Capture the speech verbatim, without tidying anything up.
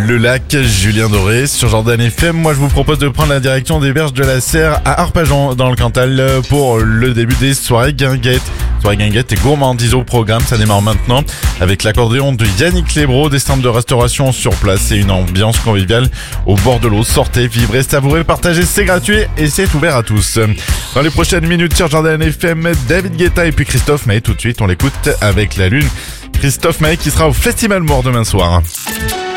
le lac, Julien Doré sur Jordan F M. Moi je vous propose de prendre la direction des berges de la Serre à Arpajon dans le Cantal pour le début des soirées guinguettes. Soirée guinguettes et gourmandise au programme, ça démarre maintenant avec l'accordéon de Yannick Lebro, des stands de restauration sur place et une ambiance conviviale au bord de l'eau. Sortez, vibrez, savourez, partagez, c'est gratuit et c'est ouvert à tous. Dans les prochaines minutes sur Jordan F M, David Guetta et puis Christophe Maé. Tout de suite on l'écoute avec la lune. Christophe Maé qui sera au Festival Mort demain soir.